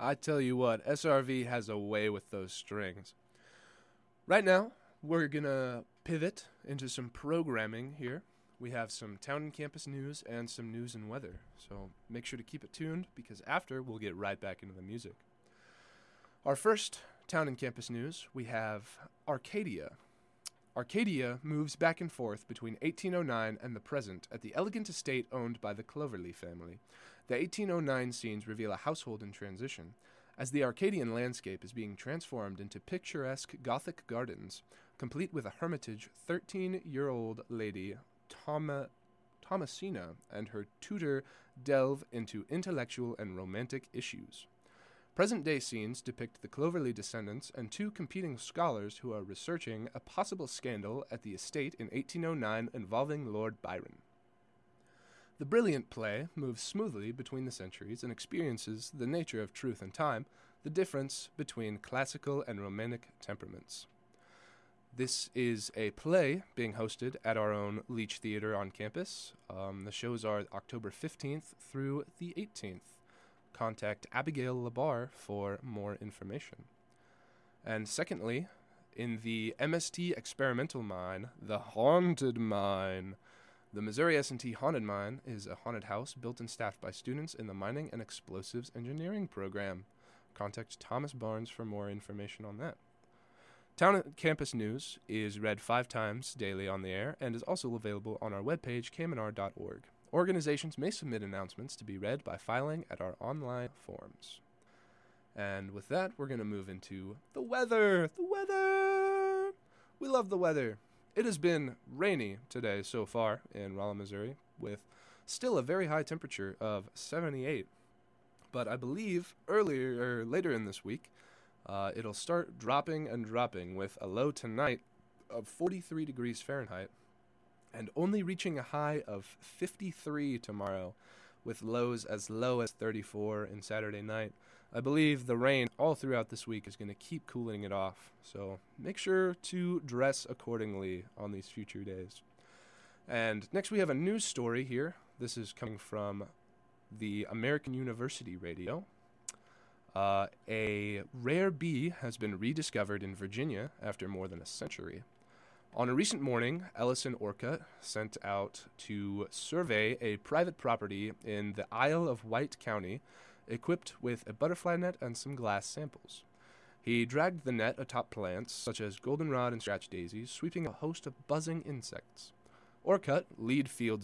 I tell you what, SRV has a way with those strings. Right now, we're going to pivot into some programming here. We have some town and campus news and some news and weather. So make sure to keep it tuned because after, we'll get right back into the music. Our first town and campus news, we have Arcadia. Arcadia moves back and forth between 1809 and the present at the elegant estate owned by the Cloverley family. The 1809 scenes reveal a household in transition, as the Arcadian landscape is being transformed into picturesque Gothic gardens, complete with a hermitage 13-year-old lady, Thomasina, and her tutor delve into intellectual and romantic issues. Present-day scenes depict the Cloverley descendants and two competing scholars who are researching a possible scandal at the estate in 1809 involving Lord Byron. The brilliant play moves smoothly between the centuries and experiences the nature of truth and time, the difference between classical and romantic temperaments. This is a play being hosted at our own Leach Theater on campus. The shows are October 15th through the 18th. Contact Abigail Labar for more information. And secondly, in the MST experimental mine, the Haunted Mine. The Missouri S&T Haunted Mine is a haunted house built and staffed by students in the Mining and Explosives Engineering program. Contact Thomas Barnes for more information on that. Town Campus News is read 5 times daily on the air and is also available on our webpage, kmnr.org. Organizations may submit announcements to be read by filing at our online forms. And with that, we're going to move into the weather. The weather! We love the weather. It has been rainy today so far in Rolla, Missouri, with still a very high temperature of 78. But I believe later in this week, it'll start dropping and dropping with a low tonight of 43 degrees Fahrenheit. And only reaching a high of 53 tomorrow, with lows as low as 34 in Saturday night. I believe the rain all throughout this week is going to keep cooling it off, so make sure to dress accordingly on these future days. And next we have a news story here. This is coming from the American University Radio. A rare bee has been rediscovered in Virginia after more than a century. On a recent morning, Ellison Orcutt sent out to survey a private property in the Isle of Wight County, equipped with a butterfly net and some glass samples. He dragged the net atop plants, such as goldenrod and scratch daisies, sweeping a host of buzzing insects. Orcutt, lead field